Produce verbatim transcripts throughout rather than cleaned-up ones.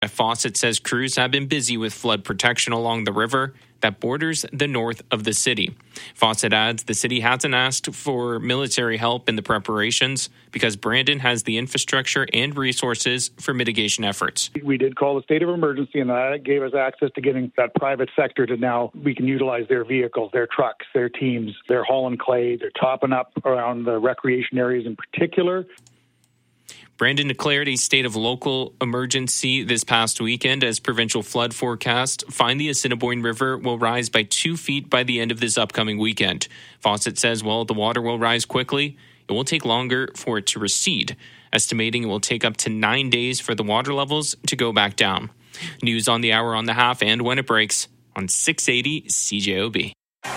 Fawcett says crews have been busy with flood protection along the river that borders the north of the city. Fawcett adds the city hasn't asked for military help in the preparations because Brandon has the infrastructure and resources for mitigation efforts. We did call the state of emergency, and that gave us access to getting that private sector to now we can utilize their vehicles, their trucks, their teams. They're hauling clay. They're topping up around the recreation areas in particular. Brandon declared a state of local emergency this past weekend as provincial flood forecast find the Assiniboine River will rise by two feet by the end of this upcoming weekend. Fawcett says, while the water will rise quickly, it will take longer for it to recede, estimating it will take up to nine days for the water levels to go back down. News on the hour, on the half, and when it breaks on six eighty C J O B.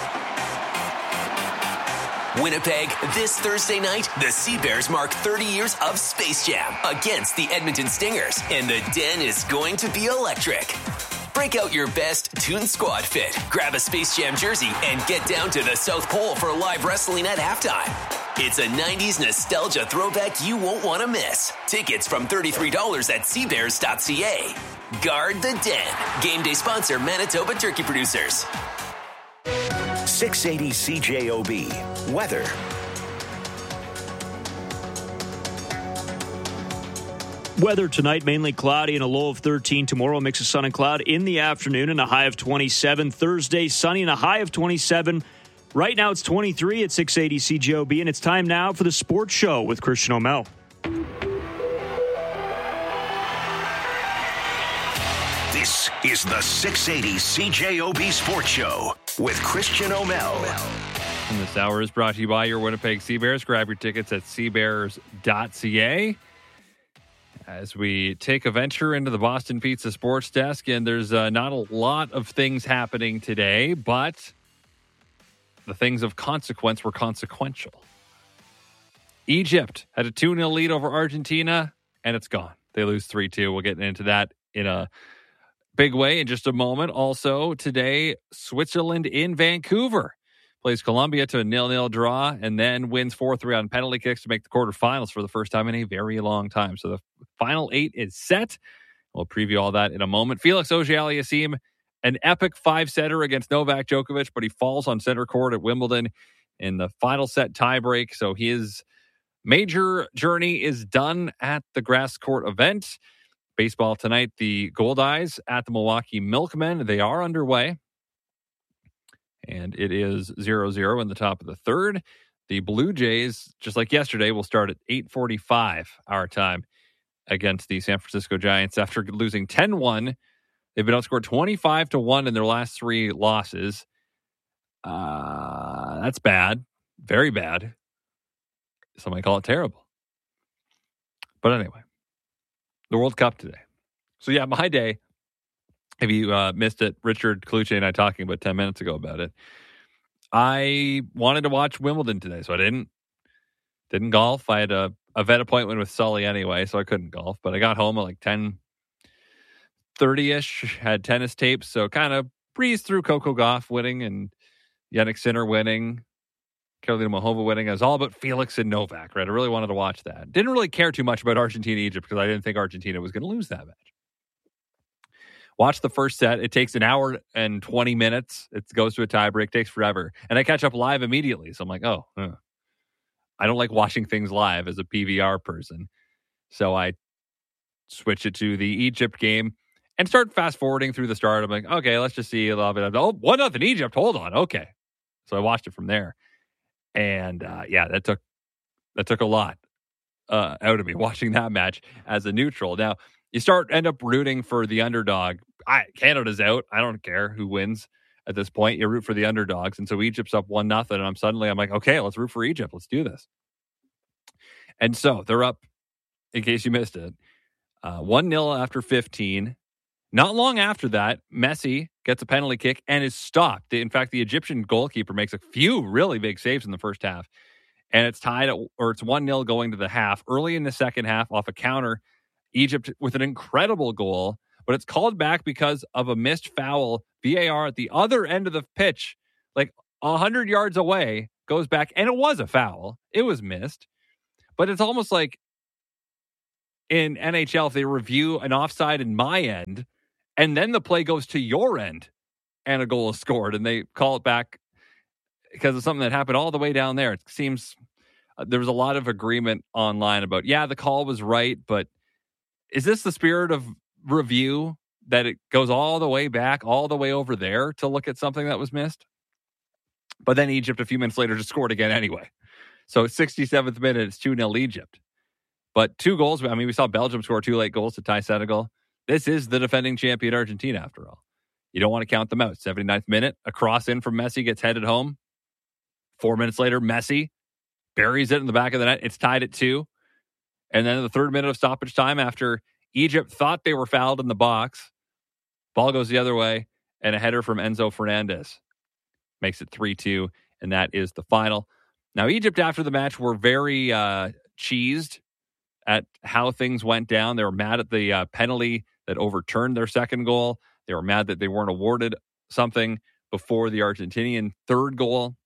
Winnipeg, this Thursday night, the Sea Bears mark thirty years of Space Jam against the Edmonton Stingers, and the Den is going to be electric. Break out your best Toon Squad fit, grab a Space Jam jersey, and get down to the South Pole for live wrestling at halftime. It's a nineties nostalgia throwback you won't want to miss. Tickets from thirty-three dollars at sea bears dot c a. Guard the Den. Game day sponsor Manitoba Turkey Producers. six eighty C J O B. Weather. Weather tonight, mainly cloudy and a low of thirteen. Tomorrow, a mix of sun and cloud in the afternoon and a high of twenty-seven. Thursday, sunny and a high of twenty-seven. Right now, it's twenty-three at six eighty C J O B, and it's time now for the Sports Show with Christian O'Mell. This is the six eighty C J O B Sports Show with Christian O'Mell. And this hour is brought to you by your Winnipeg Sea Bears. Grab your tickets at sea bears dot c a. As we take a venture into the Boston Pizza Sports Desk, and there's uh, not a lot of things happening today, but the things of consequence were consequential. Egypt had a two nil lead over Argentina, and it's gone. They lose three two. We'll get into that in a big way in just a moment. Also, today, Switzerland in Vancouver plays Colombia to a nil nil draw and then wins four three on penalty kicks to make the quarterfinals for the first time in a very long time. So the final eight is set. We'll preview all that in a moment. Felix Auger-Aliassime, an epic five-setter against Novak Djokovic, but he falls on center court at Wimbledon in the final set tiebreak. So his major journey is done at the grass court event. Baseball tonight, the Goldeyes at the Milwaukee Milkmen. They are underway. And it is zero zero in the top of the third. The Blue Jays, just like yesterday, will start at eight forty-five our time against the San Francisco Giants after losing ten one. They've been outscored twenty-five to one in their last three losses. Uh, that's bad. Very bad. Some might call it terrible. But anyway, the World Cup today. So yeah, my day. If you uh, missed it, Richard Cloutier and I talking about ten minutes ago about it. I wanted to watch Wimbledon today, so I didn't. Didn't golf. I had a, a vet appointment with Sully anyway, so I couldn't golf. But I got home at like ten thirty-ish, had tennis tapes, so kind of breezed through Coco Gauff winning and Jannik Sinner winning, Karolina Muchova winning. I was all about Felix and Novak, right? I really wanted to watch that. Didn't really care too much about Argentina-Egypt because I didn't think Argentina was going to lose that match. Watch the first set. It takes an hour and twenty minutes. It goes to a tiebreak. Takes forever. And I catch up live immediately. So I'm like, oh, uh. I don't like watching things live as a P V R person. So I switch it to the Egypt game and start fast forwarding through the start. I'm like, okay, let's just see a little bit of, oh, one nothing Egypt. Hold on. Okay. So I watched it from there. And uh, yeah, that took, that took a lot uh, out of me watching that match as a neutral. Now, you start end up rooting for the underdog. I, Canada's out. I don't care who wins at this point. You root for the underdogs. And so Egypt's up one nothing. And I'm suddenly, I'm like, okay, let's root for Egypt. Let's do this. And so they're up, in case you missed it, uh, one nil after fifteen. Not long after that, Messi gets a penalty kick and is stopped. In fact, the Egyptian goalkeeper makes a few really big saves in the first half. And it's tied, at, or it's one nil going to the half. Early in the second half, off a counter, Egypt with an incredible goal, but it's called back because of a missed foul. V A R at the other end of the pitch, like one hundred yards away, goes back, and it was a foul. It was missed. But it's almost like in N H L if they review an offside in my end, and then the play goes to your end, and a goal is scored, and they call it back because of something that happened all the way down there. It seems uh, there was a lot of agreement online about, yeah, the call was right, but is this the spirit of review that it goes all the way back, all the way over there to look at something that was missed? But then Egypt a few minutes later just scored again anyway. So sixty-seventh minute, it's two nil Egypt. But two goals, I mean, we saw Belgium score two late goals to tie Senegal. This is the defending champion Argentina, after all. You don't want to count them out. seventy-ninth minute, a cross in from Messi gets headed home. Four minutes later, Messi buries it in the back of the net. It's tied at two. And then in the third minute of stoppage time, after Egypt thought they were fouled in the box, ball goes the other way, and a header from Enzo Fernandez makes it three two, and that is the final. Now, Egypt, after the match, were very uh, cheesed at how things went down. They were mad at the uh, penalty that overturned their second goal. They were mad that they weren't awarded something before the Argentinian third goal.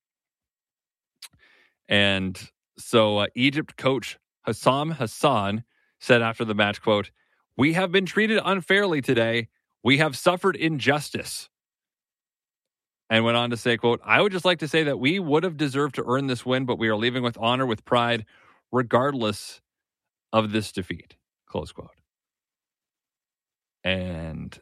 And so uh, Egypt coach Hassam Hassan said after the match, quote, "We have been treated unfairly today. We have suffered injustice." And went on to say, quote, "I would just like to say that we would have deserved to earn this win, but we are leaving with honor, with pride, regardless of this defeat." Close quote. And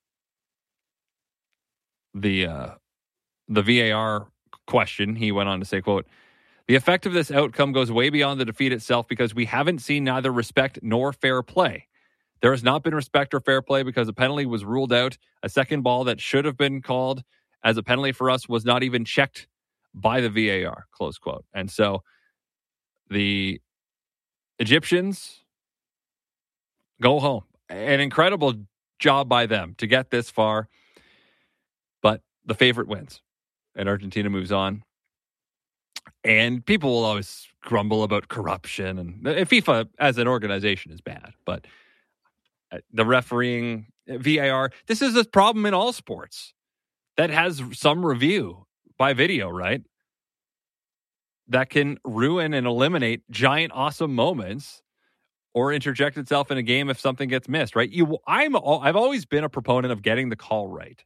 the uh, the V A R question, he went on to say, quote, "The effect of this outcome goes way beyond the defeat itself because we haven't seen neither respect nor fair play. There has not been respect or fair play because a penalty was ruled out. A second ball that should have been called as a penalty for us was not even checked by the V A R," close quote. And so the Egyptians go home. An incredible job by them to get this far, but the favorite wins, and Argentina moves on. And people will always grumble about corruption, and FIFA as an organization is bad, but the refereeing, V A R, this is a problem in all sports that has some review by video, right? That can ruin and eliminate giant, awesome moments or interject itself in a game if something gets missed, right? You, I'm, I've always been a proponent of getting the call right.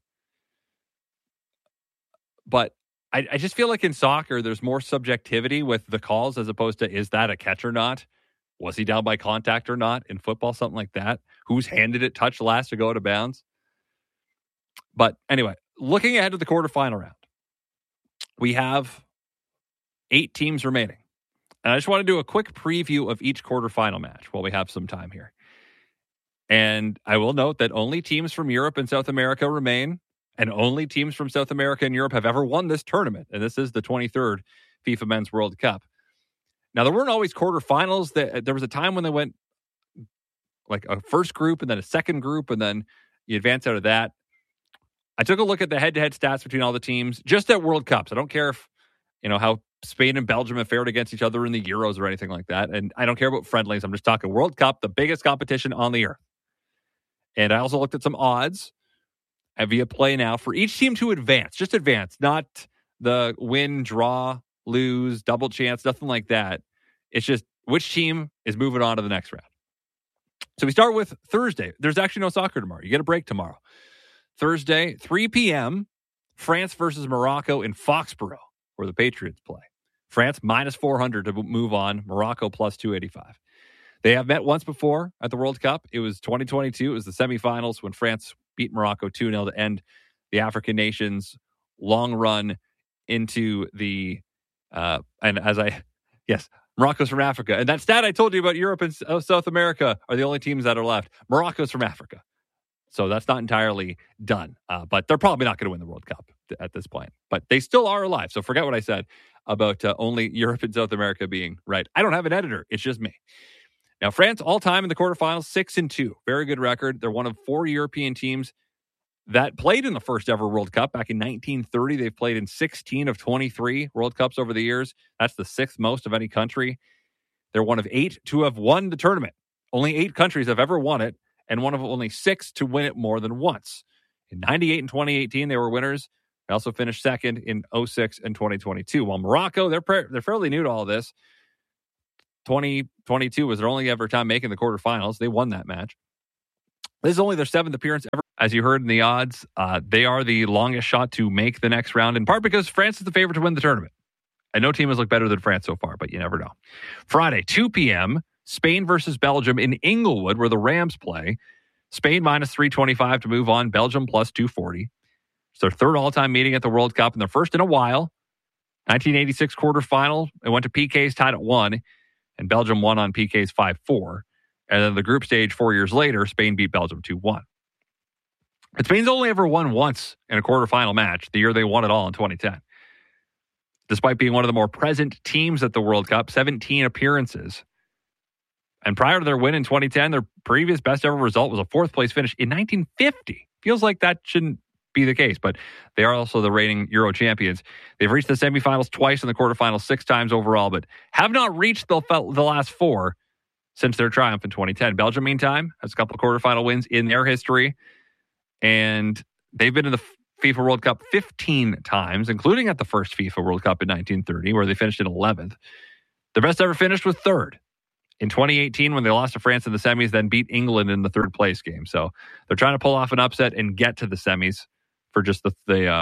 But I, I just feel like in soccer, there's more subjectivity with the calls as opposed to, is that a catch or not? Was he down by contact or not? In football, something like that. Whose hand did it touch last to go out of bounds? But anyway, looking ahead to the quarterfinal round, we have eight teams remaining. And I just want to do a quick preview of each quarterfinal match while we have some time here. And I will note that only teams from Europe and South America remain, and only teams from South America and Europe have ever won this tournament. And this is the twenty-third FIFA Men's World Cup. Now, there weren't always quarterfinals. There was a time when they went like a first group and then a second group, and then you advance out of that. I took a look at the head-to-head stats between all the teams just at World Cups. I don't care if, you know, how Spain and Belgium have fared against each other in the Euros or anything like that. And I don't care about friendlies. I'm just talking World Cup, the biggest competition on the earth. And I also looked at some odds via Play Now for each team to advance. Just advance, not the win, draw, lose, double chance, nothing like that. It's just which team is moving on to the next round. So we start with Thursday. There's actually no soccer tomorrow. You get a break tomorrow. Thursday, three p.m., France versus Morocco in Foxborough, where the Patriots play. France minus four hundred to move on. Morocco plus two eighty-five. They have met once before at the World Cup. It was twenty twenty-two. It was the semifinals when France beat Morocco two nil to end the African nations' long run into the, uh, and as I, yes, Morocco's from Africa. And that stat I told you about Europe and South America are the only teams that are left. Morocco's from Africa. So that's not entirely done. Uh, but they're probably not going to win the World Cup at this point. But they still are alive. So forget what I said about uh, only Europe and South America being right. I don't have an editor. It's just me. Now, France, all time in the quarterfinals, six and two. Very good record. They're one of four European teams that played in the first ever World Cup back in nineteen thirty. They've played in sixteen of twenty-three World Cups over the years. That's the sixth most of any country. They're one of eight to have won the tournament. Only eight countries have ever won it, and one of only six to win it more than once. In ninety-eight and twenty eighteen, they were winners. They also finished second in oh six and twenty twenty-two. While Morocco, they're, they're fairly new to all this. twenty twenty-two was their only ever time making the quarterfinals. They won that match. This is only their seventh appearance ever. As you heard in the odds, uh, they are the longest shot to make the next round, in part because France is the favorite to win the tournament. And no team has looked better than France so far, but you never know. Friday, two p.m., Spain versus Belgium in Inglewood, where the Rams play. Spain minus three twenty-five to move on. Belgium plus two forty. It's their third all-time meeting at the World Cup and their first in a while. nineteen eighty-six quarterfinal. It went to P Ks, tied at one, and Belgium won on P Ks five four. And then the group stage four years later, Spain beat Belgium two one. But Spain's only ever won once in a quarterfinal match, the year they won it all in twenty ten. Despite being one of the more present teams at the World Cup, seventeen appearances. And prior to their win in twenty ten, their previous best ever result was a fourth place finish in nineteen fifty. Feels like that shouldn't be the case, but they are also the reigning Euro champions. They've reached the semifinals twice and the quarterfinals six times overall, but have not reached the, the last four since their triumph in twenty ten. Belgium, meantime, has a couple of quarterfinal wins in their history, and they've been in the FIFA World Cup fifteen times, including at the first FIFA World Cup in nineteen thirty, where they finished in eleventh. Their best ever finish was third in twenty eighteen when they lost to France in the semis, then beat England in the third place game. So they're trying to pull off an upset and get to the semis for just the, the uh,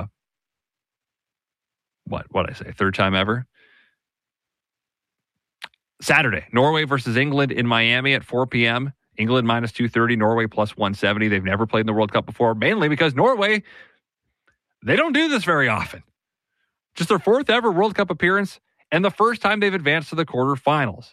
what, what I say, third time ever. Saturday, Norway versus England in Miami at four p.m. England minus two thirty, Norway plus one seventy. They've never played in the World Cup before, mainly because Norway, they don't do this very often. Just their fourth ever World Cup appearance and the first time they've advanced to the quarterfinals.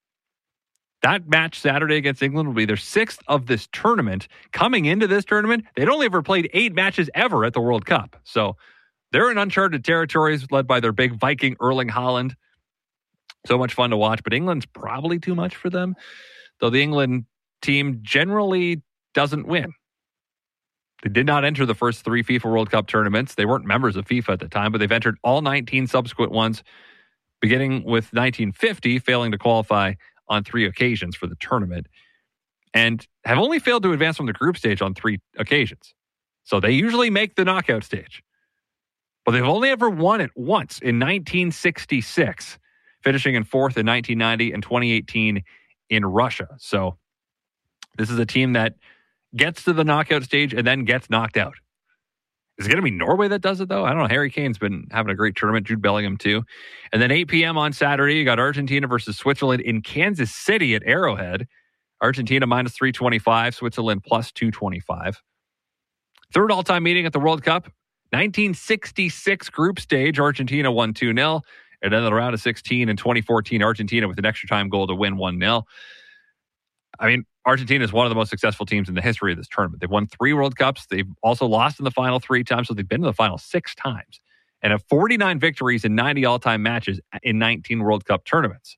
That match Saturday against England will be their sixth of this tournament. Coming into this tournament, they'd only ever played eight matches ever at the World Cup. So they're in uncharted territories led by their big Viking Erling Haaland. So much fun to watch, but England's probably too much for them, though the England team generally doesn't win. They did not enter the first three FIFA World Cup tournaments. They weren't members of FIFA at the time, but they've entered all nineteen subsequent ones, beginning with nineteen fifty, failing to qualify on three occasions for the tournament, and have only failed to advance from the group stage on three occasions. So they usually make the knockout stage. But they've only ever won it once in nineteen sixty-six, finishing in fourth in nineteen ninety and twenty eighteen in Russia. So this is a team that gets to the knockout stage and then gets knocked out. Is it going to be Norway that does it, though? I don't know. Harry Kane's been having a great tournament. Jude Bellingham, too. And then eight p.m. on Saturday, you got Argentina versus Switzerland in Kansas City at Arrowhead. Argentina minus three twenty-five, Switzerland plus two twenty-five. Third all-time meeting at the World Cup. nineteen sixty-six group stage, Argentina won two nil. And then the round of sixteen in twenty fourteen, Argentina with an extra time goal to win one nil. I mean, Argentina is one of the most successful teams in the history of this tournament. They've won three World Cups. They've also lost in the final three times, so they've been in the final six times and have forty-nine victories in ninety all-time matches in nineteen World Cup tournaments.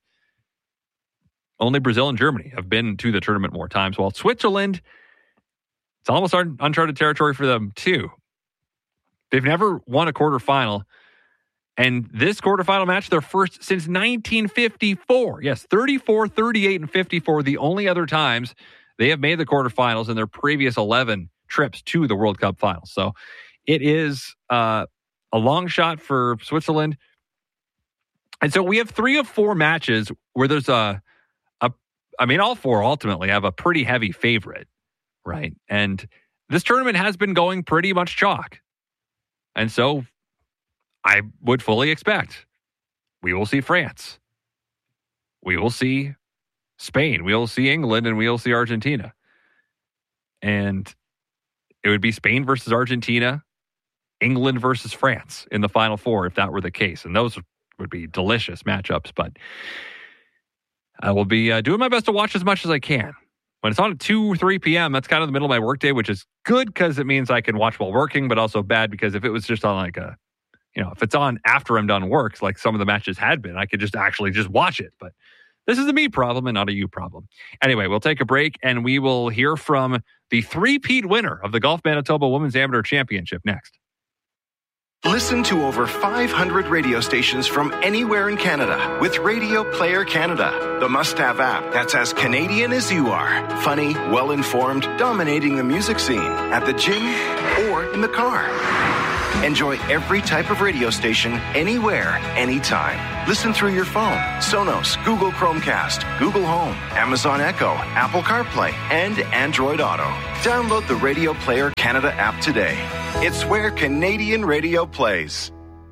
Only Brazil and Germany have been to the tournament more times, while Switzerland, it's almost uncharted territory for them too. They've never won a quarterfinal, and this quarterfinal match, their first since nineteen fifty-four. Yes, thirty-four, thirty-eight, and fifty-four, the only other times they have made the quarterfinals in their previous eleven trips to the World Cup finals. So it is uh, a long shot for Switzerland. And so we have three of four matches where there's a, a I mean, all four ultimately have a pretty heavy favorite, right? And this tournament has been going pretty much chalk. And so I would fully expect we will see France. We will see Spain. We will see England, and we will see Argentina. And it would be Spain versus Argentina, England versus France in the Final Four if that were the case. And those would be delicious matchups. But I will be uh, doing my best to watch as much as I can. When it's on at two or three p.m., that's kind of the middle of my workday, which is good because it means I can watch while working, but also bad because if it was just on like a, you know, if it's on after I'm done work, like some of the matches had been, I could just actually just watch it. But this is a me problem and not a you problem. Anyway, we'll take a break and we will hear from the three-peat winner of the Golf Manitoba Women's Amateur Championship next. Listen to over five hundred radio stations from anywhere in Canada with Radio Player Canada, the must-have app that's as Canadian as you are. Funny, well-informed, dominating the music scene at the gym or in the car. Enjoy every type of radio station, anywhere, anytime. Listen through your phone, Sonos, Google Chromecast, Google Home, Amazon Echo, Apple CarPlay, and Android Auto. Download the Radio Player Canada app today. It's where Canadian radio plays.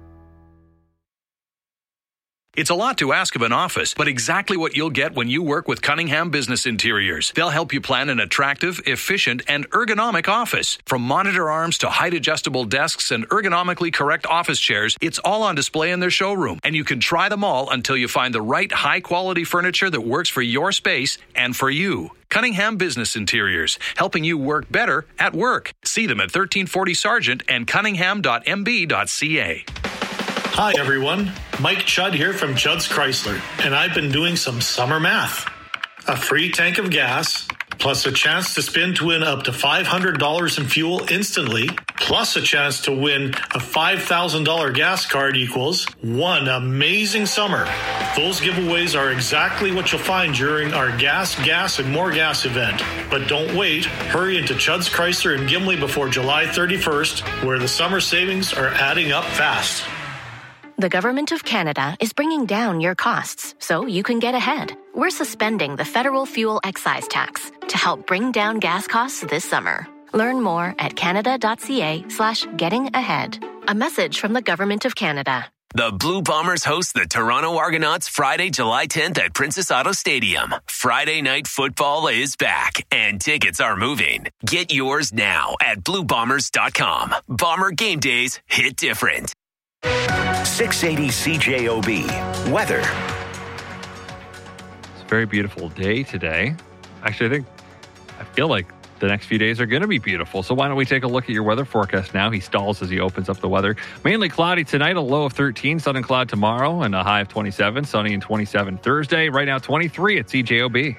It's a lot to ask of an office, but exactly what you'll get when you work with Cunningham Business Interiors. They'll help you plan an attractive, efficient, and ergonomic office. From monitor arms to height-adjustable desks and ergonomically correct office chairs, it's all on display in their showroom, and you can try them all until you find the right high-quality furniture that works for your space and for you. Cunningham Business Interiors, helping you work better at work. See them at thirteen forty Sargent and cunningham dot m b dot c a. Hi everyone, Mike Chudd here from Chudd's Chrysler, and I've been doing some summer math. A free tank of gas, plus a chance to spin to win up to five hundred dollars in fuel instantly, plus a chance to win a five thousand dollars gas card equals one amazing summer. Those giveaways are exactly what you'll find during our Gas, Gas, and More Gas event. But don't wait. Hurry into Chudd's Chrysler in Gimli before July thirty-first, where the summer savings are adding up fast. The Government of Canada is bringing down your costs so you can get ahead. We're suspending the federal fuel excise tax to help bring down gas costs this summer. Learn more at canada.ca slash getting ahead. A message from the Government of Canada. The Blue Bombers host the Toronto Argonauts Friday, July tenth at Princess Auto Stadium. Friday night football is back, and tickets are moving. Get yours now at blue bombers dot com. Bomber game days hit different. six eighty C J O B. Weather. It's a very beautiful day today. Actually, I think, I feel like the next few days are going to be beautiful. So why don't we take a look at your weather forecast now? He stalls as he opens up the weather. Mainly cloudy tonight, a low of thirteen. Sun and cloud tomorrow, and a high of twenty-seven. Sunny and twenty-seven Thursday. Right now, twenty-three at C J O B.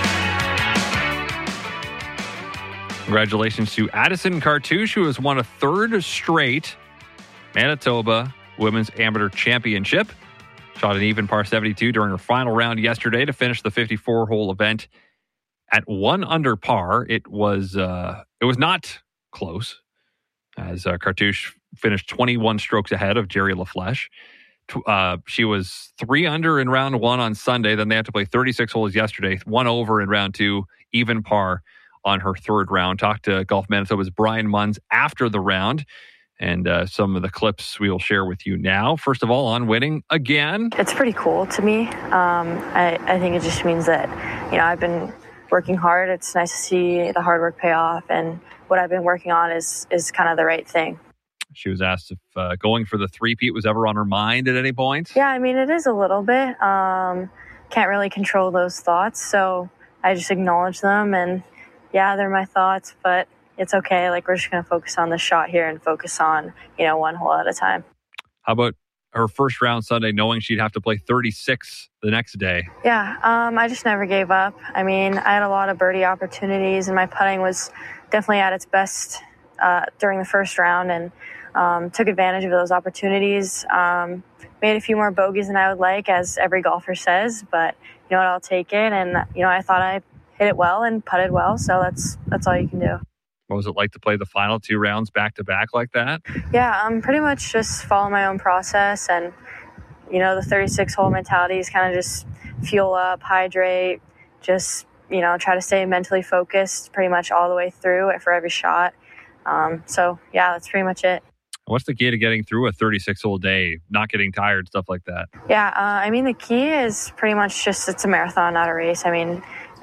Congratulations to Addison Cartouche, who has won a third straight Manitoba Women's Amateur Championship. Shot an even par seventy-two during her final round yesterday to finish the fifty-four hole event at one under par. It was uh, it was not close, as uh, Cartouche finished twenty-one strokes ahead of Jerry LaFlèche. Uh, she was three under in round one on Sunday. Then they had to play thirty-six holes yesterday. One over in round two, even par on her third round. Talked to Golf Manitoba's Brian Munns after the round. And uh, some of the clips we'll share with you now. First of all, on winning again. It's pretty cool to me. Um, I, I think it just means that, you know, I've been working hard. It's nice to see the hard work pay off. And what I've been working on is is kind of the right thing. She was asked if uh, going for the three-peat was ever on her mind at any point. Yeah, I mean, it is a little bit. Um, can't really control those thoughts. So I just acknowledge them. And, yeah, they're my thoughts. But it's okay. Like, we're just going to focus on the shot here and focus on, you know, one hole at a time. How about her first round Sunday, knowing she'd have to play thirty-six the next day? Yeah, um, I just never gave up. I mean, I had a lot of birdie opportunities, and my putting was definitely at its best uh, during the first round, and um, took advantage of those opportunities. Um, made a few more bogeys than I would like, as every golfer says, but you know what, I'll take it. And, you know, I thought I hit it well and putted well, so that's that's all you can do. What was it like to play the final two rounds back-to-back like that? Yeah, um, pretty much just follow my own process. And, you know, the thirty-six hole mentality is kind of just fuel up, hydrate, just, you know, try to stay mentally focused pretty much all the way through for every shot. Um, so, yeah, that's pretty much it. What's the key to getting through a thirty-six hole day, not getting tired, stuff like that? Yeah, uh, I mean, the key is pretty much just it's a marathon, not a race. I mean,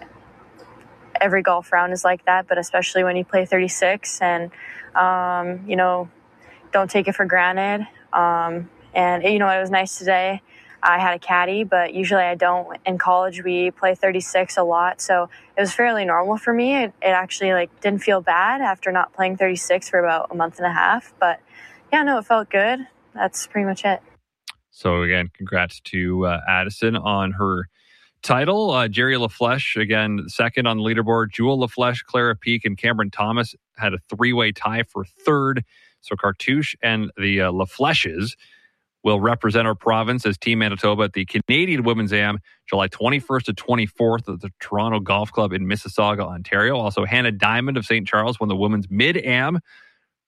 every golf round is like that, but especially when you play thirty-six, and um, you know, don't take it for granted. Um, and you know, it was nice today. I had a caddy, but usually I don't. In college, we play thirty-six a lot, so it was fairly normal for me. It, it actually like didn't feel bad after not playing thirty-six for about a month and a half. But yeah, no, it felt good. That's pretty much it. So again, congrats to uh, Addison on her title. Uh, Jerry LaFlèche, again, second on the leaderboard. Jewel LaFlèche, Clara Peak, and Cameron Thomas had a three-way tie for third. So Cartouche and the uh, LaFlèches will represent our province as Team Manitoba at the Canadian Women's Am, July twenty-first to twenty-fourth at the Toronto Golf Club in Mississauga, Ontario. Also, Hannah Diamond of Saint Charles won the Women's Mid-Am.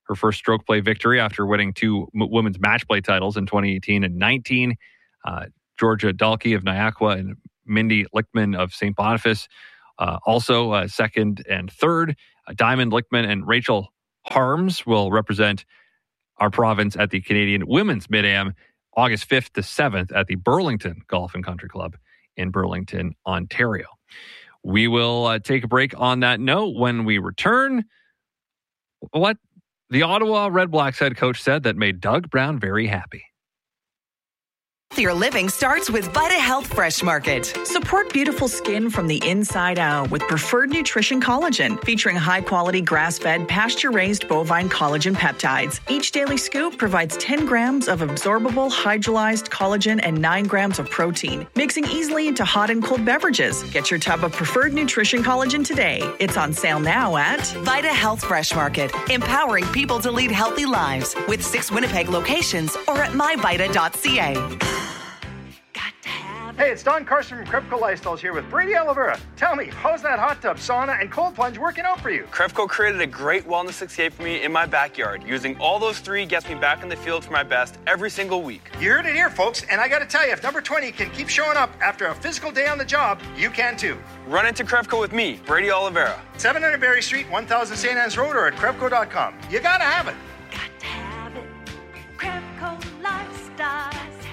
her first stroke play victory after winning two m- women's match play titles in twenty eighteen and nineteen. Uh, Georgia Dalkey of Niagara and Mindy Lichtman of Saint Boniface uh, also uh, second and third. Uh, Diamond Lichtman and Rachel Harms will represent our province at the Canadian Women's Mid-Am August fifth to seventh at the Burlington Golf and Country Club in Burlington, Ontario. We will uh, take a break on that note. When we return, what the Ottawa Red Blacks head coach said that made Doug Brown very happy. Healthier living starts with Vita Health Fresh Market. Support beautiful skin from the inside out with Preferred Nutrition Collagen, featuring high-quality grass-fed, pasture-raised bovine collagen peptides. Each daily scoop provides ten grams of absorbable hydrolyzed collagen and nine grams of protein, mixing easily into hot and cold beverages. Get your tub of Preferred Nutrition Collagen today. It's on sale now at Vita Health Fresh Market, empowering people to lead healthy lives with six Winnipeg locations or at my vita dot c a. Hey, it's Don Carson from Krepco Lifestyles here with Brady Oliveira. Tell me, how's that hot tub, sauna, and cold plunge working out for you? Krepco created a great wellness sixty-eight for me in my backyard. Using all those three gets me back in the field for my best every single week. You heard it here, folks, and I gotta tell you, if number twenty can keep showing up after a physical day on the job, you can too. Run into Krepco with me, Brady Oliveira. seven hundred Berry Street, one thousand Saint Anne's Road, or at Krepco dot com. You gotta have it. Got to have it. Krepco Lifestyles.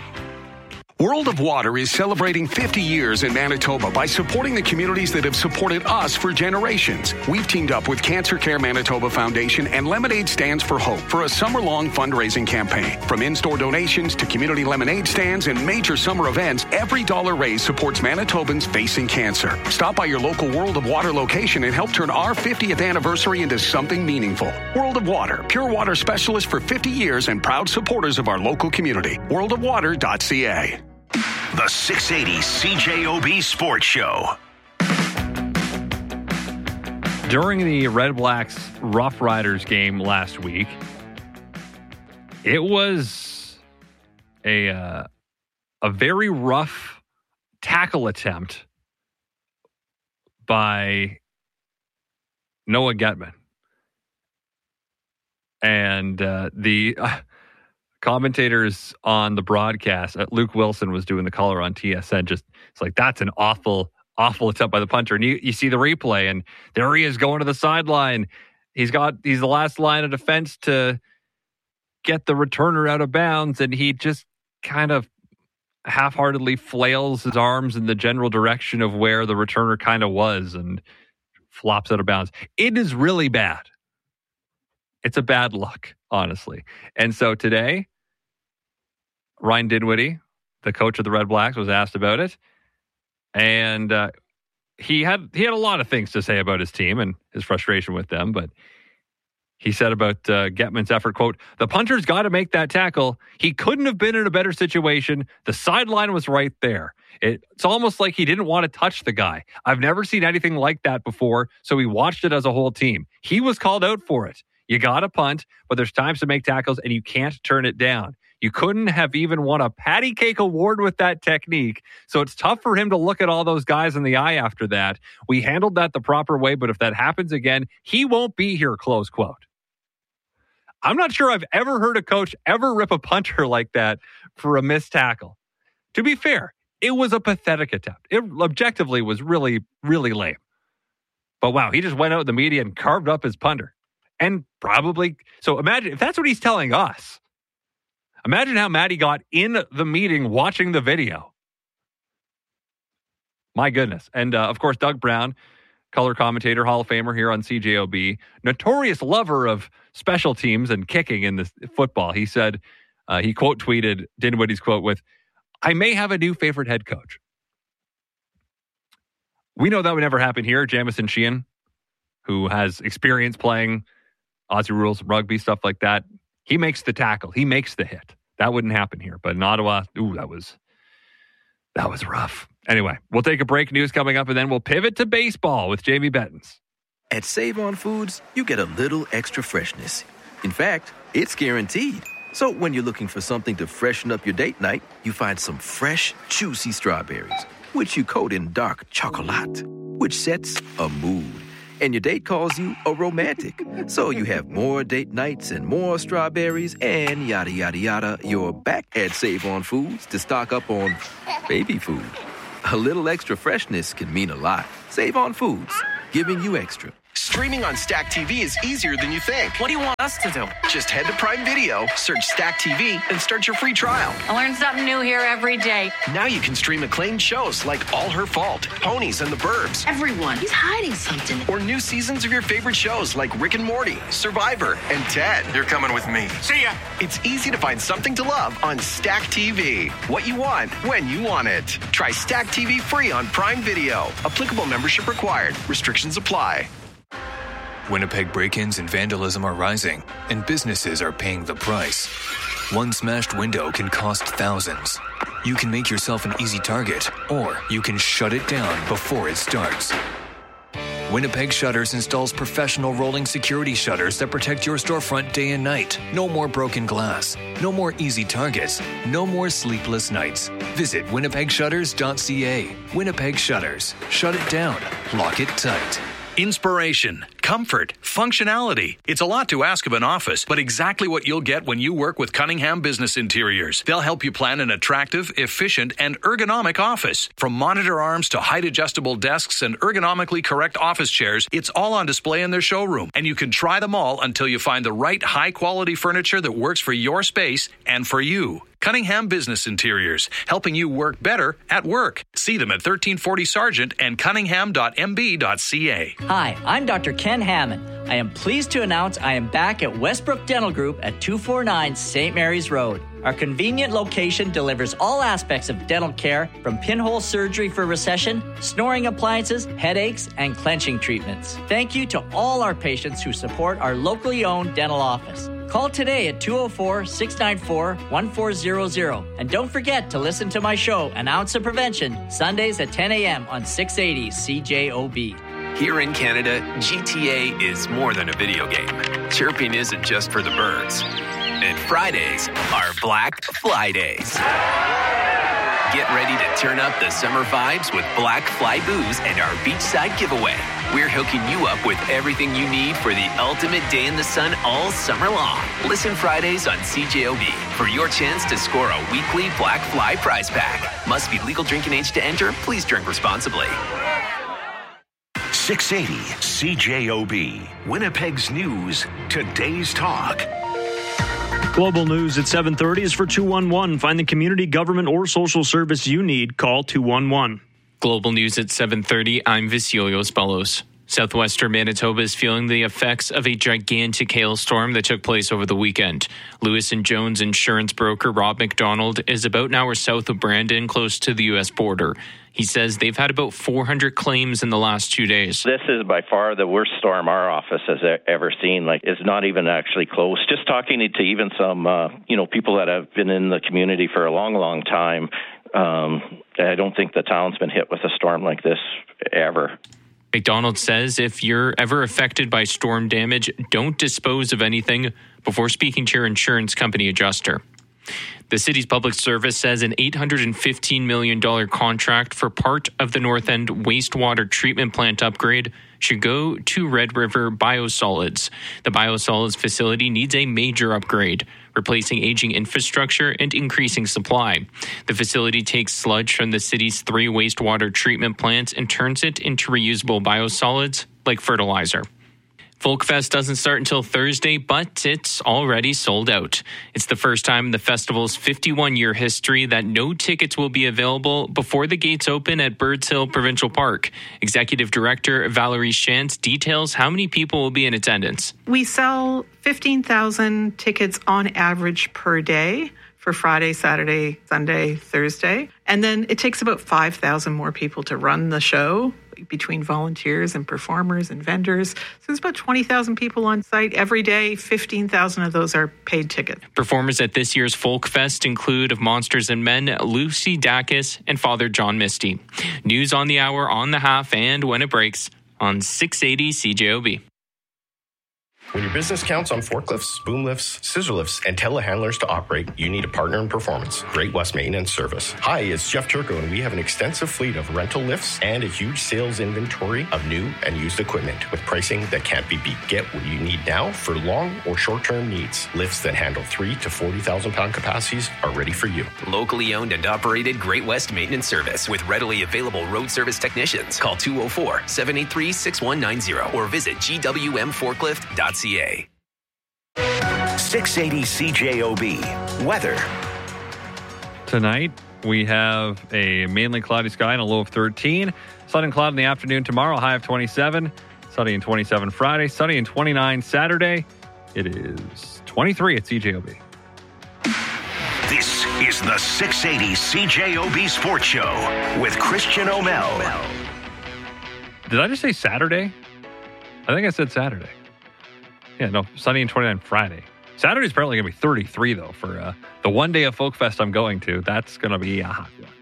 World of Water is celebrating fifty years in Manitoba by supporting the communities that have supported us for generations. We've teamed up with Cancer Care Manitoba Foundation and Lemonade Stands for Hope for a summer-long fundraising campaign. From in-store donations to community lemonade stands and major summer events, every dollar raised supports Manitobans facing cancer. Stop by your local World of Water location and help turn our fiftieth anniversary into something meaningful. World of Water, pure water specialist for fifty years and proud supporters of our local community. world of water dot c a. The six eighty C J O B Sports Show. During the Red Blacks Rough Riders game last week, it was a uh, a very rough tackle attempt by Noah Getman. And uh, the... Uh, commentators on the broadcast, uh, Luke Wilson was doing the color on T S N. Just it's like, that's an awful, awful attempt by the punter. And you, you see the replay, and there he is going to the sideline. He's got he's the last line of defense to get the returner out of bounds, and he just kind of half-heartedly flails his arms in the general direction of where the returner kind of was and flops out of bounds. It is really bad. It's a bad look, honestly. And so today, Ryan Dinwiddie, the coach of the Red Blacks, was asked about it, and uh, he had he had a lot of things to say about his team and his frustration with them. But he said about uh, Getman's effort, quote, "The punter's got to make that tackle. He couldn't have been in a better situation. The sideline was right there. It, it's almost like he didn't want to touch the guy. I've never seen anything like that before, so we watched it as a whole team. He was called out for it. You got to punt, but there's times to make tackles, and you can't turn it down. You couldn't have even won a patty cake award with that technique, so it's tough for him to look at all those guys in the eye after that. We handled that the proper way, but if that happens again, he won't be here," close quote. I'm not sure I've ever heard a coach ever rip a punter like that for a missed tackle. To be fair, it was a pathetic attempt. It objectively was really, really lame. But wow, he just went out in the media and carved up his punter. And probably, so imagine, if that's what he's telling us, imagine how mad he got in the meeting watching the video. My goodness. And uh, of course, Doug Brown, color commentator, Hall of Famer here on C J O B, notorious lover of special teams and kicking in the football. He said, uh, he quote tweeted Dinwiddie's quote with, "I may have a new favorite head coach." We know that would never happen here. Jamison Sheehan, who has experience playing Aussie rules, rugby, stuff like that, he makes the tackle. He makes the hit. That wouldn't happen here. But in Ottawa, ooh, that was that was rough. Anyway, we'll take a break. News coming up, and then we'll pivot to baseball with Jamie Bettens. At Save On Foods, you get a little extra freshness. In fact, it's guaranteed. So when you're looking for something to freshen up your date night, you find some fresh, juicy strawberries, which you coat in dark chocolate, which sets a mood. and your date calls you a romantic. So you have more date nights and more strawberries and yada, yada, yada. You're back at Save On Foods to stock up on baby food. A little extra freshness can mean a lot. Save On Foods, giving you extra. Streaming on Stack T V is easier than you think. What do you want us to do? Just head to Prime Video, search Stack T V, and start your free trial. I learn something new here every day. Now you can stream acclaimed shows like All Her Fault, Ponies and the Burbs. Everyone, he's hiding something. Or new seasons of your favorite shows like Rick and Morty, Survivor, and Ted. You're coming with me. See ya! It's easy to find something to love on Stack T V. What you want, when you want it. Try Stack T V free on Prime Video. Applicable membership required. Restrictions apply. Winnipeg break-ins and vandalism are rising, and businesses are paying the price. One smashed window can cost thousands. You can make yourself an easy target, or you can shut it down before it starts. Winnipeg Shutters installs professional rolling security shutters that protect your storefront day and night. No more broken glass. No more easy targets. No more sleepless nights. Visit winnipeg shutters dot c a. Winnipeg Shutters. Shut it down. Lock it tight. Inspiration, comfort, functionality. It's a lot to ask of an office, but exactly what you'll get when you work with Cunningham Business Interiors. They'll help you plan an attractive, efficient, and ergonomic office. From monitor arms to height-adjustable desks and ergonomically correct office chairs, it's all on display in their showroom. And you can try them all until you find the right high-quality furniture that works for your space and for you. Cunningham Business Interiors, helping you work better at work. See them at thirteen forty Sargent and cunningham dot m b dot c a. Hi, I'm Doctor Ken Hammond. I am pleased to announce I am back at Westbrook Dental Group at two forty-nine Saint Mary's Road. Our convenient location delivers all aspects of dental care, from pinhole surgery for recession, snoring appliances, headaches, and clenching treatments. Thank you to all our patients who support our locally owned dental office. Call today at two oh four, six nine four, one four zero zero. And don't forget to listen to my show, An Ounce of Prevention, Sundays at ten a.m. on six eighty C J O B. Here in Canada, G T A is more than a video game. Chirping isn't just for the birds. And Fridays are Black Fly Days. Get ready to turn up the summer vibes with Black Fly Booze and our beachside giveaway. We're hooking you up with everything you need for the ultimate day in the sun all summer long. Listen Fridays on C J O B for your chance to score a weekly Black Fly prize pack. Must be legal drinking age to enter. Please drink responsibly. six eighty C J O B, Winnipeg's News, Today's Talk. Global News at seven thirty is for two one one. Find the community, government, or social service you need. Call two one one. Global News at seven thirty. I'm Vasiolios Bellos. Southwestern Manitoba is feeling the effects of a gigantic hailstorm that took place over the weekend. Lewis and Jones insurance broker Rob McDonald is about an hour south of Brandon, close to the U S border. He says they've had about four hundred claims in the last two days. This is by far the worst storm our office has ever seen. Like, it's not even actually close. Just talking to even some, uh, you know, people that have been in the community for a long, long time, um, I don't think the town's been hit with a storm like this ever. McDonald says if you're ever affected by storm damage, don't dispose of anything before speaking to your insurance company adjuster. The city's public service says an eight hundred fifteen million dollars contract for part of the North End wastewater treatment plant upgrade should go to Red River Biosolids. The biosolids facility needs a major upgrade, replacing aging infrastructure and increasing supply. The facility takes sludge from the city's three wastewater treatment plants and turns it into reusable biosolids like fertilizer. Folkfest doesn't start until Thursday, but it's already sold out. It's the first time in the festival's fifty-one-year history that no tickets will be available before the gates open at Birds Hill Provincial Park. Executive Director Valerie Shantz details how many people will be in attendance. We sell fifteen thousand tickets on average per day for Friday, Saturday, Sunday, Thursday. And then it takes about five thousand more people to run the show between volunteers and performers and vendors. So there's about twenty thousand people on site every day. fifteen thousand of those are paid tickets. Performers at this year's Folkfest include of Monsters and Men, Lucy Dacus, and Father John Misty. News on the hour, on the half, and when it breaks on six eighty C J O B. When your business counts on forklifts, boom lifts, scissor lifts, and telehandlers to operate, you need a partner in performance. Great West Maintenance Service. Hi, it's Jeff Turco, and we have an extensive fleet of rental lifts and a huge sales inventory of new and used equipment with pricing that can't be beat. Get what you need now for long or short-term needs. Lifts that handle three to forty thousand pound capacities are ready for you. Locally owned and operated Great West Maintenance Service with readily available road service technicians. Call two oh four, seven eight three, six one nine zero or visit G W M forklift dot C A. six eighty C J O B. Weather. Tonight, we have a mainly cloudy sky and a low of thirteen. Sun and cloud in the afternoon tomorrow, high of twenty-seven. Sunny and twenty-seven Friday. Sunny and twenty-nine Saturday. It is twenty-three at C J O B. This is the six eighty C J O B Sports Show with Christian O'Mel. Did I just say Saturday? I think I said Saturday. Yeah, no, sunny and twenty-nine Friday. Saturday's apparently going to be thirty-three, though, for uh, the one day of Folk Fest I'm going to. That's going to be a hot one.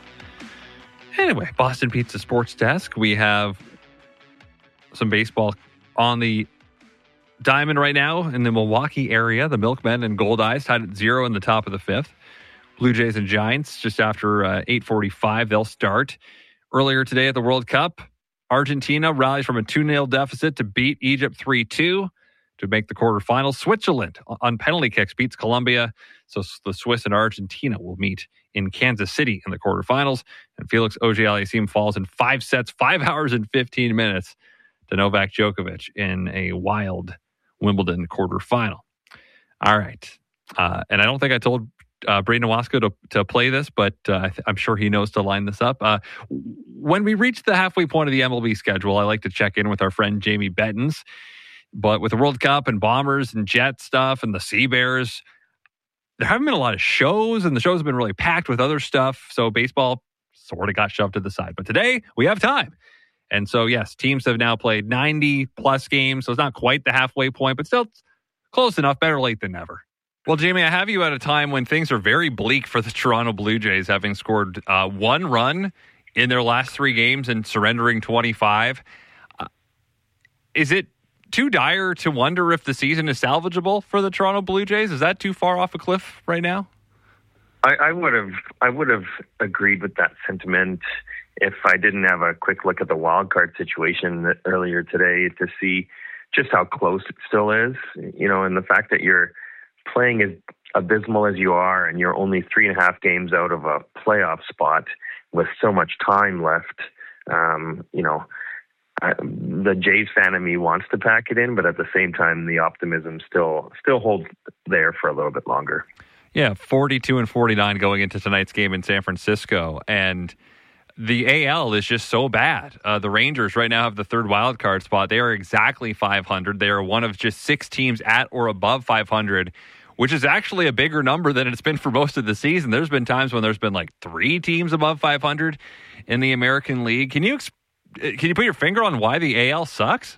Anyway, Boston Pizza Sports Desk. We have some baseball on the diamond right now in the Milwaukee area. The Milkmen and Goldeyes tied at zero in the top of the fifth. Blue Jays and Giants just after uh, eight forty-five. They'll start. Earlier today at the World Cup, Argentina rallies from a two nil deficit to beat Egypt three two. To make the quarterfinals. Switzerland on penalty kicks beats Colombia. So the Swiss and Argentina will meet in Kansas City in the quarterfinals. And Felix Auger-Aliassime falls in five sets, five hours and fifteen minutes to Novak Djokovic in a wild Wimbledon quarterfinal. All right. Uh, and I don't think I told uh, Braden Wasco to, to play this, but uh, I'm sure he knows to line this up. Uh, when we reach the halfway point of the M L B schedule, I like to check in with our friend Jamie Bettens. But with the World Cup and Bombers and Jet stuff and the Sea Bears, there haven't been a lot of shows, and the shows have been really packed with other stuff. So baseball sort of got shoved to the side. But today, we have time. And so, yes, teams have now played ninety plus games. So it's not quite the halfway point, but still close enough. Better late than never. Well, Jamie, I have you at a time when things are very bleak for the Toronto Blue Jays, having scored uh, one run in their last three games and surrendering twenty-five. Uh, is it too dire to wonder if the season is salvageable for the Toronto Blue Jays? Is that too far off a cliff right now? I, I would have I would have agreed with that sentiment if I didn't have a quick look at the wild card situation earlier today to see just how close it still is. You know, and the fact that you're playing as abysmal as you are and you're only three and a half games out of a playoff spot with so much time left, um, you know, I, the Jays fan of me wants to pack it in, but at the same time, the optimism still still holds there for a little bit longer. Yeah, forty-two and forty-nine going into tonight's game in San Francisco, and the A L is just so bad. Uh, the Rangers right now have the third wild card spot. They are exactly five hundred. They are one of just six teams at or above five hundred, which is actually a bigger number than it's been for most of the season. There's been times when there's been like three teams above five hundred in the American League. Can you explain? Can you put your finger on why the A L sucks?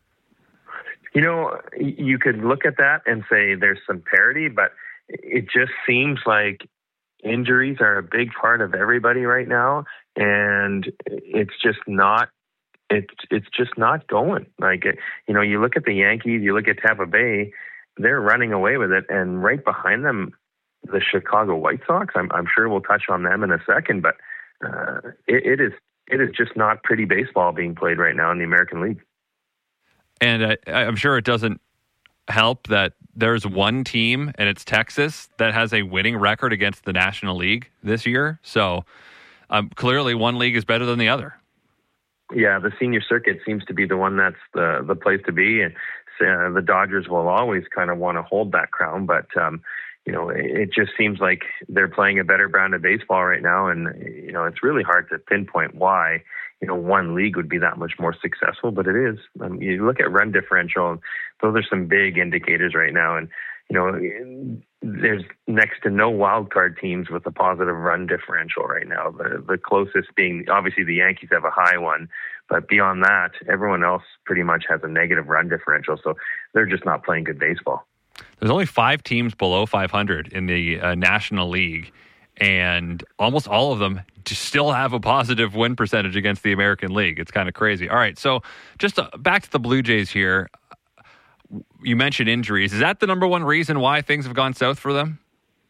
You know, you could look at that and say there's some parity, but it just seems like injuries are a big part of everybody right now, and it's just not. It's it's just not going. Like, you know, you look at the Yankees, you look at Tampa Bay, they're running away with it, and right behind them, the Chicago White Sox. I'm I'm sure we'll touch on them in a second, but uh, it, it is. It is just not pretty baseball being played right now in the American League. And uh, I'm sure it doesn't help that there's one team, and it's Texas, that has a winning record against the National League this year. So um, clearly one league is better than the other. Yeah, the senior circuit seems to be the one that's the, the place to be. And uh, the Dodgers will always kind of want to hold that crown, but um, you know, it just seems like they're playing a better brand of baseball right now. And, you know, it's really hard to pinpoint why, you know, one league would be that much more successful, but it is. Um, you look at run differential, and those are some big indicators right now. And, you know, there's next to no wild card teams with a positive run differential right now. The, the closest being, obviously the Yankees have a high one, but beyond that, everyone else pretty much has a negative run differential. So they're just not playing good baseball. There's only five teams below five hundred in the uh, National League, and almost all of them still have a positive win percentage against the American League. It's kind of crazy. All right, so just uh, back to the Blue Jays here. you mentioned injuries. Is that the number one reason why things have gone south for them?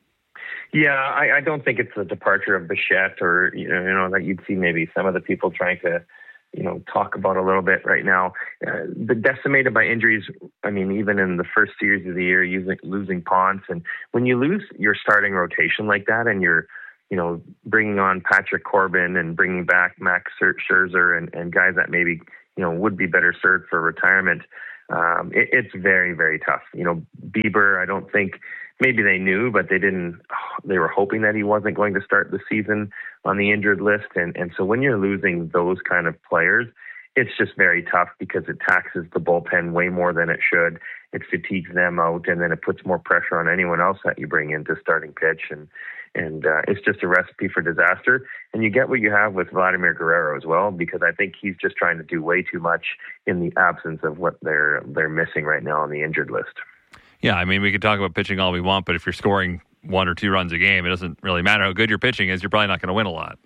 Yeah, I, I don't think it's the departure of Bichette or, you know, you know, that you'd see maybe some of the people trying to, you know, talk about a little bit right now. Uh, the decimated by injuries, I mean, even in the first series of the year, using, losing Ponce. And when you lose your starting rotation like that and you're, you know, bringing on Patrick Corbin and bringing back Max Scherzer and, and guys that maybe, you know, would be better served for retirement, um, it, it's very, very tough. You know, Bieber, I don't think... Maybe they knew, but they didn't. They were hoping that he wasn't going to start the season on the injured list. And, and so when you're losing those kind of players, it's just very tough because it taxes the bullpen way more than it should. It fatigues them out, and then it puts more pressure on anyone else that you bring into starting pitch. And and uh, it's just a recipe for disaster. And you get what you have with Vladimir Guerrero as well, because I think he's just trying to do way too much in the absence of what they're they're missing right now on the injured list. Yeah, I mean, we could talk about pitching all we want, but if you're scoring one or two runs a game, it doesn't really matter how good your pitching is. You're probably not going to win a lot.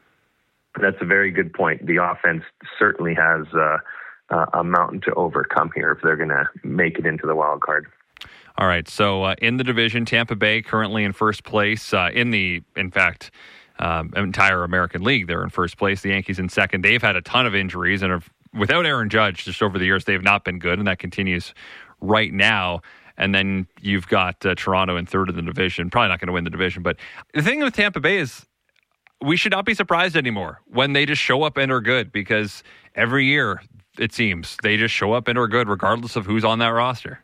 That's a very good point. The offense certainly has uh, uh, a mountain to overcome here if they're going to make it into the wild card. All right, so uh, in the division, Tampa Bay currently in first place. Uh, in the, in fact, um, entire American League, they're in first place. The Yankees in second. They've had a ton of injuries, and have, without Aaron Judge, just over the years, they have not been good, and that continues right now. And then you've got uh, Toronto in third in the division. Probably not going to win the division. But the thing with Tampa Bay is we should not be surprised anymore when they just show up and are good, because every year, it seems, they just show up and are good regardless of who's on that roster.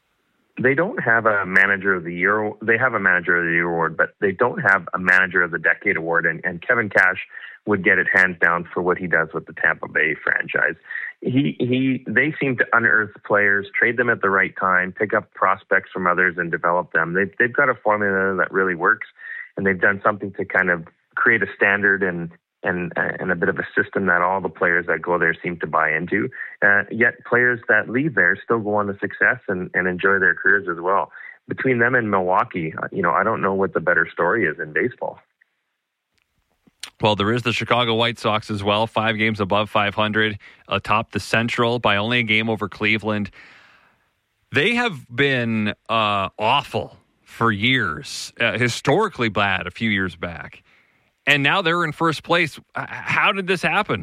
They don't have a manager of the year. They have a manager of the year award, but they don't have a manager of the decade award. And, and Kevin Cash would get it hands down for what he does with the Tampa Bay franchise. He, he, they seem to unearth players, trade them at the right time, pick up prospects from others and develop them. They've, they've got a formula that really works, and they've done something to kind of create a standard and, and, and a bit of a system that all the players that go there seem to buy into. Uh, yet players that leave there still go on to success and, and enjoy their careers as well. Between them and Milwaukee, you know, I don't know what the better story is in baseball. Well, there is the Chicago White Sox as well, five games above five hundred, atop the Central by only a game over Cleveland. They have been uh, awful for years, uh, historically bad a few years back. And now they're in first place. How did this happen?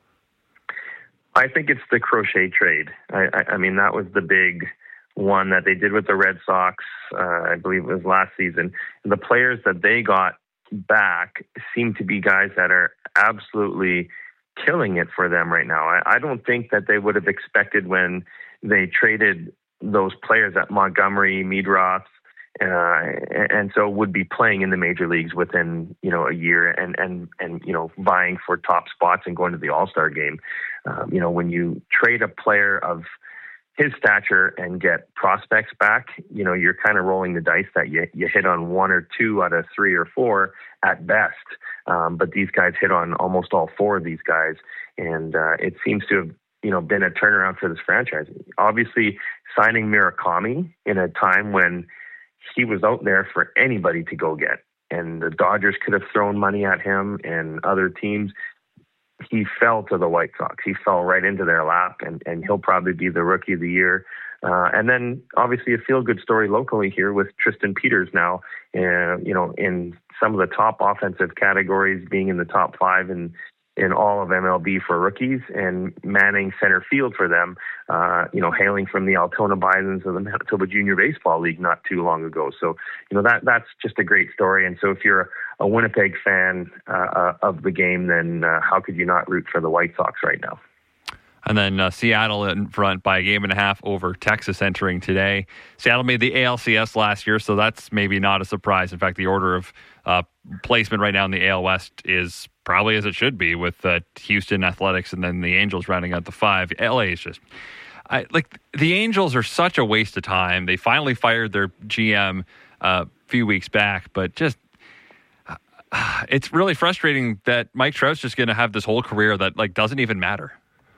I think it's the Crochet trade. I, I, I mean, that was the big one that they did with the Red Sox, uh, I believe it was last season. The players that they got back seem to be guys that are absolutely killing it for them right now. I, I don't think that they would have expected when they traded those players at Montgomery, Meadroth, uh, and so would be playing in the major leagues within, you know, a year and, and, and, you know, vying for top spots and going to the All-Star game. Um, you know, when you trade a player of his stature and get prospects back, you know, you're kind of rolling the dice that you, you hit on one or two out of three or four at best. Um, but these guys hit on almost all four of these guys. And uh, it seems to have, you know, been a turnaround for this franchise. Obviously, signing Murakami in a time when he was out there for anybody to go get. And the Dodgers could have thrown money at him and other teams. He fell to the White Sox. He fell right into their lap, and, and he'll probably be the Rookie of the Year. Uh, and then, obviously, a feel-good story locally here with Tristan Peters now, uh, you know, in some of the top offensive categories, being in the top five in, in all of M L B for rookies, and manning center field for them, uh, you know, hailing from the Altona Bisons of the Manitoba Junior Baseball League not too long ago. So, you know, that that's just a great story. And so if you're a Winnipeg fan uh, of the game, then uh, how could you not root for the White Sox right now? And then uh, Seattle in front by a game and a half over Texas entering today. Seattle made the A L C S last year, so that's maybe not a surprise. In fact, the order of uh, placement right now in the A L West is probably as it should be, with uh, Houston Athletics and then the Angels rounding out the five. L A is just... I, like, the Angels are such a waste of time. They finally fired their G M uh, a few weeks back, but just... Uh, it's really frustrating that Mike Trout's just going to have this whole career that, like, doesn't even matter.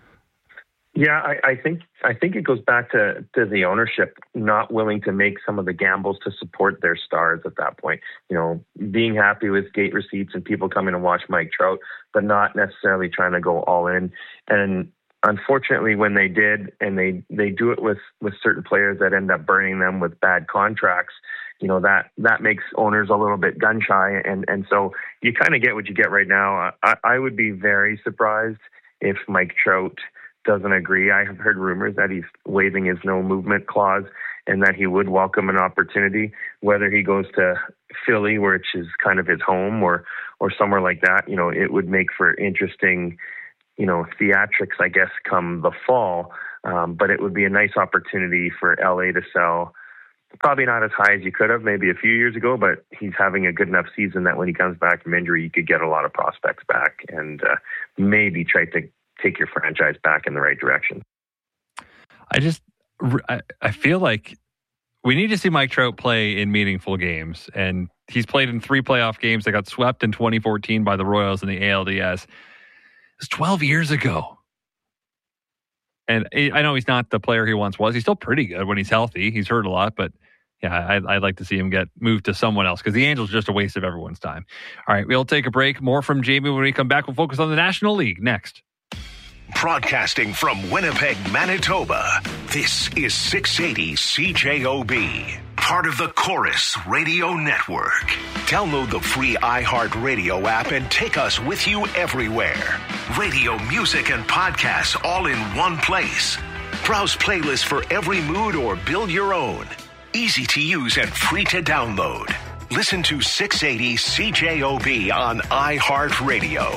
Yeah, I, I think I think it goes back to, to the ownership not willing to make some of the gambles to support their stars at that point. You know, being happy with gate receipts and people coming to watch Mike Trout, but not necessarily trying to go all in. And unfortunately, when they did, and they, they do it with, with certain players that end up burning them with bad contracts, you know, that, that makes owners a little bit gun shy. And, and so you kind of get what you get right now. I, I would be very surprised if Mike Trout doesn't agree. I have heard rumors that he's waiving his no movement clause and that he would welcome an opportunity, whether he goes to Philly, which is kind of his home, or, or somewhere like that. You know, it would make for interesting, you know, theatrics, I guess, come the fall. Um, but it would be a nice opportunity for L A to sell. Probably not as high as you could have maybe a few years ago, but he's having a good enough season that when he comes back from injury, you could get a lot of prospects back and uh, maybe try to take your franchise back in the right direction. I just, I feel like we need to see Mike Trout play in meaningful games. And he's played in three playoff games that got swept in twenty fourteen by the Royals in the A L D S. It was twelve years ago. And I know he's not the player he once was. He's still pretty good when he's healthy. He's hurt a lot, but yeah, I'd, I'd like to see him get moved to someone else because the Angels are just a waste of everyone's time. All right, we'll take a break. More from Jamie when we come back. We'll focus on the National League next. Broadcasting from Winnipeg, Manitoba, this is six eighty C J O B, part of the Chorus Radio Network. Download the free iHeartRadio app and take us with you everywhere. Radio, music, and podcasts all in one place. Browse playlists for every mood or build your own. Easy to use and free to download. Listen to six eighty C J O B on iHeartRadio.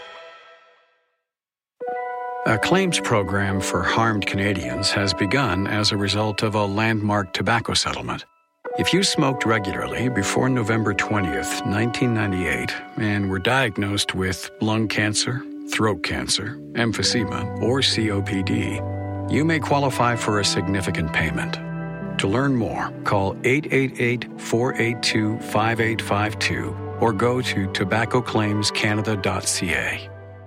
A claims program for harmed Canadians has begun as a result of a landmark tobacco settlement. If you smoked regularly before November twentieth, nineteen ninety-eight, and were diagnosed with lung cancer, throat cancer, emphysema, or C O P D, you may qualify for a significant payment. To learn more, call eight eight eight, four eight two, five eight five two or go to tobacco claims canada dot c a.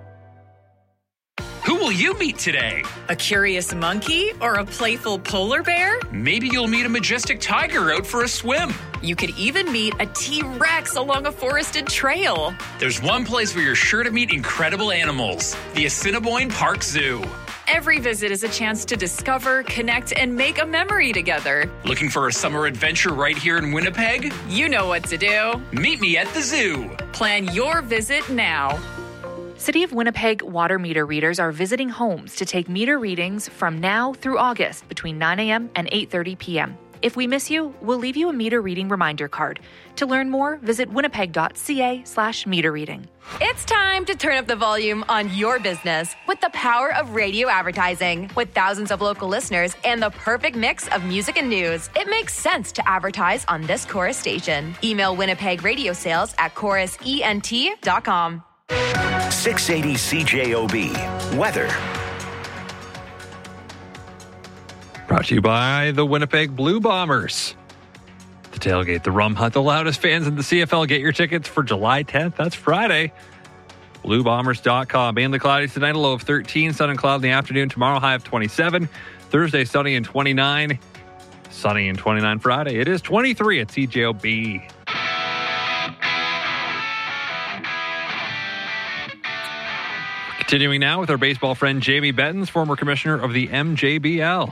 Who will you meet today? A curious monkey or a playful polar bear? Maybe you'll meet a majestic tiger out for a swim. You could even meet a T-Rex along a forested trail. There's one place where you're sure to meet incredible animals, the Assiniboine Park Zoo. Every visit is a chance to discover, connect, and make a memory together. Looking for a summer adventure right here in Winnipeg? You know what to do. Meet me at the zoo. Plan your visit now. City of Winnipeg water meter readers are visiting homes to take meter readings from now through August between nine a.m. and eight thirty p.m. If we miss you, we'll leave you a meter reading reminder card. To learn more, visit winnipeg.ca slash meter reading. It's time to turn up the volume on your business with the power of radio advertising. With thousands of local listeners and the perfect mix of music and news, it makes sense to advertise on this Chorus station. Email Winnipeg Radio Sales at chorus ent dot com. six eighty C J O B weather. Brought to you by the Winnipeg Blue Bombers. The tailgate, the Rum Hut, the loudest fans in the C F L. Get your tickets for July tenth. That's Friday. blue bombers dot com. Mainly cloudy tonight, a low of thirteen. Sun and cloud in the afternoon. Tomorrow, high of twenty-seven. Thursday, sunny and twenty-nine. Sunny and twenty-nine Friday. It is twenty-three at C J O B. Continuing now with our baseball friend Jamie Bettens, former commissioner of the M J B L.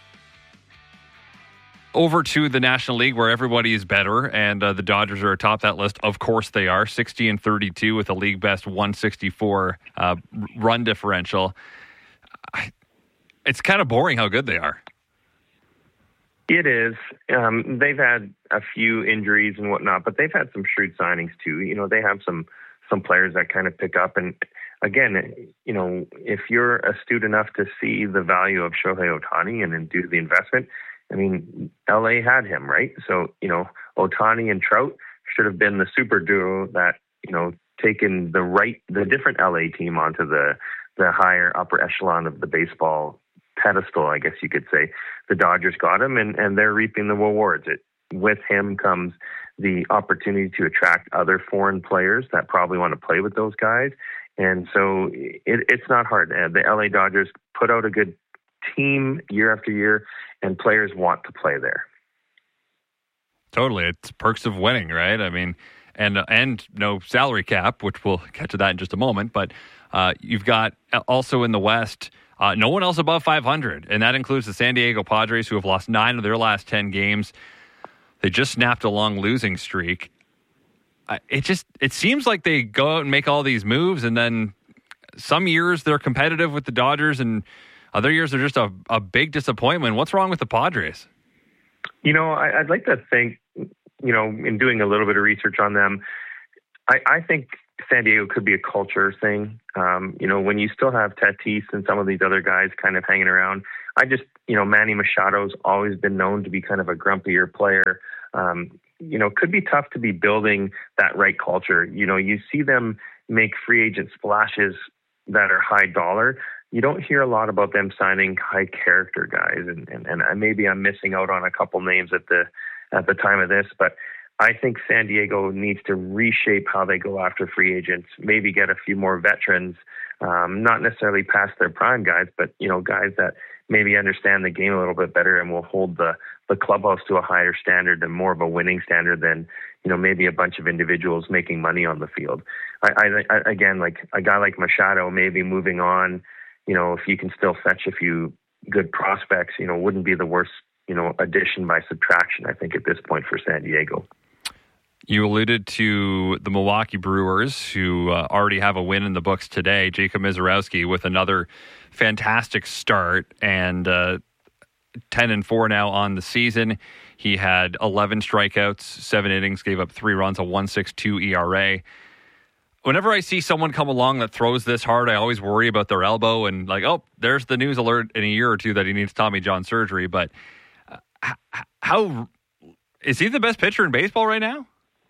Over to the National League where everybody is better, and uh, the Dodgers are atop that list. Of course they are, sixty and thirty-two with a league best one sixty-four uh, run differential. I, it's kind of boring how good they are. It is. Um, they've had a few injuries and whatnot, but they've had some shrewd signings too. You know, they have some some players that kind of pick up. And again, you know, if you're astute enough to see the value of Shohei Ohtani and then do the investment, I mean, L A had him, right? So, you know, Ohtani and Trout should have been the super duo that, you know, taken the right, the different L A team onto the, the higher upper echelon of the baseball pedestal, I guess you could say. The Dodgers got him, and, and they're reaping the rewards. It, with him comes the opportunity to attract other foreign players that probably want to play with those guys. And so it, it's not hard. Uh, the L A Dodgers put out a good team year after year, and players want to play there. Totally. It's perks of winning, right? I mean, and and no salary cap, which we'll get to that in just a moment. But uh, you've got also in the West Uh, no one else above five hundred, and that includes the San Diego Padres, who have lost nine of their last ten games. They just snapped a long losing streak. Uh, it just it seems like they go out and make all these moves, and then some years they're competitive with the Dodgers, and other years they're just a, a big disappointment. What's wrong with the Padres? You know, I, I'd like to think, you know, in doing a little bit of research on them, I, I think San Diego could be a culture thing. Um, you know, when you still have Tatis and some of these other guys kind of hanging around, I just, you know, Manny Machado's always been known to be kind of a grumpier player. Um, you know, could be tough to be building that right culture. You know, you see them make free agent splashes that are high dollar. You don't hear a lot about them signing high character guys. And, and, and maybe I'm missing out on a couple names at the, at the time of this, but I think San Diego needs to reshape how they go after free agents, maybe get a few more veterans, um, not necessarily past their prime guys, but, you know, guys that maybe understand the game a little bit better and will hold the, the clubhouse to a higher standard and more of a winning standard than, you know, maybe a bunch of individuals making money on the field. I, I, I again, like a guy like Machado, maybe moving on, you know, if you can still fetch a few good prospects, you know, wouldn't be the worst, you know, addition by subtraction, I think, at this point for San Diego. You alluded to the Milwaukee Brewers, who uh, already have a win in the books today. Jacob Mizorowski with another fantastic start, and uh, ten and four now on the season. He had eleven strikeouts, seven innings, gave up three runs, a one point six two E R A. Whenever I see someone come along that throws this hard, I always worry about their elbow and like, oh, there's the news alert in a year or two that he needs Tommy John surgery. But uh, how is he the best pitcher in baseball right now?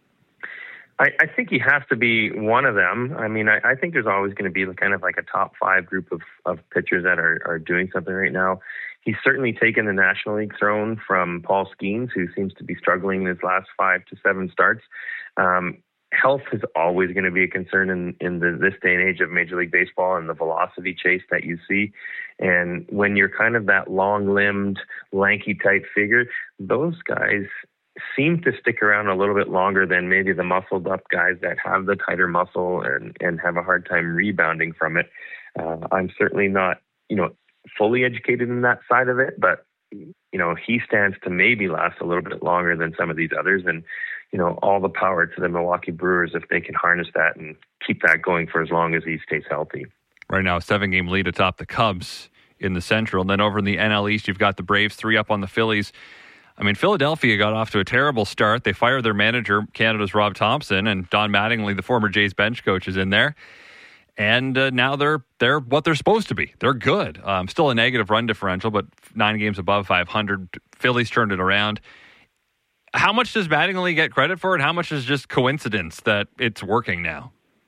I, I think he has to be one of them. I mean, I, I think there's always going to be kind of like a top five group of, of pitchers that are, are doing something right now. He's certainly taken the National League throne from Paul Skeens, who seems to be struggling in his last five to seven starts. Um, health is always going to be a concern in, in the, this day and age of Major League Baseball and the velocity chase that you see. And when you're kind of that long-limbed, lanky type figure, those guys seem to stick around a little bit longer than maybe the muscled up guys that have the tighter muscle and, and have a hard time rebounding from it. Uh, I'm certainly not, you know, fully educated in that side of it, but, you know, he stands to maybe last a little bit longer than some of these others. And, you know, all the power to the Milwaukee Brewers if they can harness that and keep that going for as long as he stays healthy. Right now, a seven-game lead atop the Cubs in the Central. And then over in the N L East, you've got the Braves, three up on the Phillies. I mean, Philadelphia got off to a terrible start. They fired their manager, Canada's Rob Thompson, and Don Mattingly, the former Jays bench coach, is in there. And uh, now they're they're what they're supposed to be. They're good. Um, still a negative run differential, but nine games above five hundred. Phillies turned it around. How much does Mattingly get credit for it? How much is just coincidence that it's working now?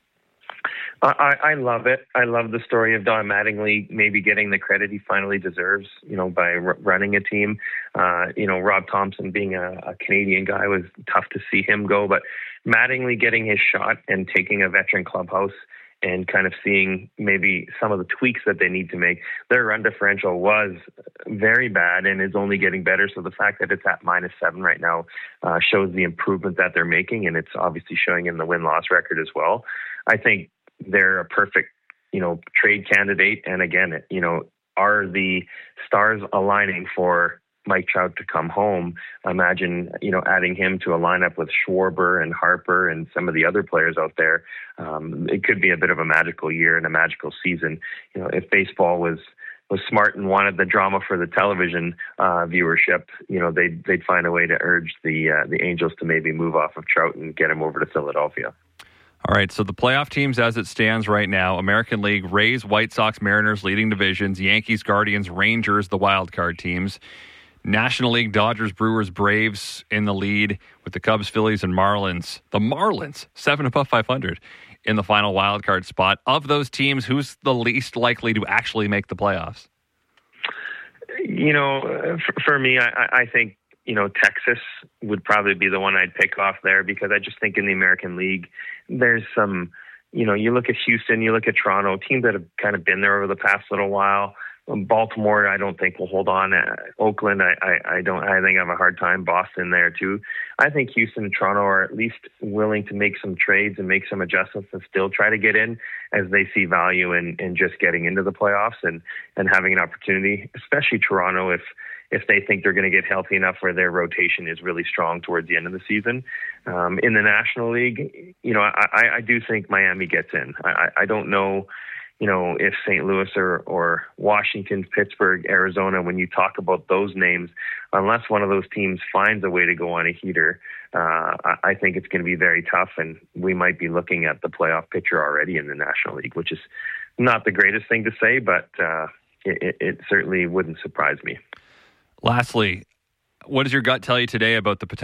I, I love it. I love the story of Don Mattingly maybe getting the credit he finally deserves, you know, by r- running a team. Uh, you know, Rob Thompson being a, a Canadian guy was tough to see him go, but Mattingly getting his shot and taking a veteran clubhouse and kind of seeing maybe some of the tweaks that they need to make. Their run differential was very bad and is only getting better. So the fact that it's at minus seven right now uh, shows the improvement that they're making, and it's obviously showing in the win-loss record as well. I think they're a perfect, you know, trade candidate. And again, you know, are the stars aligning for Mike Trout to come home? Imagine, you know, adding him to a lineup with Schwarber and Harper and some of the other players out there. Um, it could be a bit of a magical year and a magical season. You know, if baseball was was smart and wanted the drama for the television uh, viewership, you know, they'd they'd find a way to urge the uh, the Angels to maybe move off of Trout and get him over to Philadelphia. All right, so the playoff teams as it stands right now, American League, Rays, White Sox, Mariners leading divisions, Yankees, Guardians, Rangers, the wild card teams. National League, Dodgers, Brewers, Braves in the lead with the Cubs, Phillies, and Marlins. The Marlins, seven above five hundred in the final wild card spot. Of those teams, who's the least likely to actually make the playoffs? You know, for, for me, I, I think, you know, Texas would probably be the one I'd pick off there because I just think in the American League, there's some, you know, you look at Houston, you look at Toronto, teams that have kind of been there over the past little while. Baltimore, I don't think will hold on. Uh, Oakland, I, I, I don't. I think I have a hard time. Boston there too. I think Houston and Toronto are at least willing to make some trades and make some adjustments and still try to get in as they see value in, in just getting into the playoffs and, and having an opportunity. Especially Toronto, if if they think they're going to get healthy enough where their rotation is really strong towards the end of the season. Um, in the National League, you know, I, I do think Miami gets in. I, I don't know. You know, if Saint Louis or, or Washington, Pittsburgh, Arizona, when you talk about those names, unless one of those teams finds a way to go on a heater, uh, I think it's going to be very tough. And we might be looking at the playoff picture already in the National League, which is not the greatest thing to say, but uh, it, it certainly wouldn't surprise me. Lastly, what does your gut tell you today about the potential